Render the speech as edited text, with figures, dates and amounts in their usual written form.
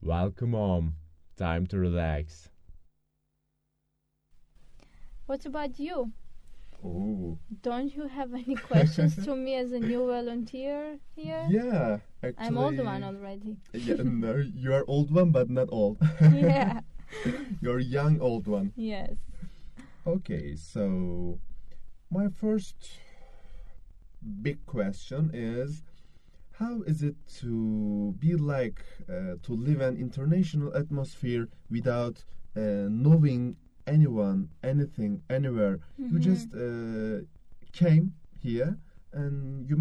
Welcome home. Time to relax. What about you? Oh, Don't you have any questions to me as a new volunteer here? yeah. Actually, I'm old one already. Yeah, no, you are old one, but not old. Yeah. You're young old one. Yes. Okay, so my first big question is, how is it to be like to live an international atmosphere without knowing anyone, anything, anywhere? You just came here and you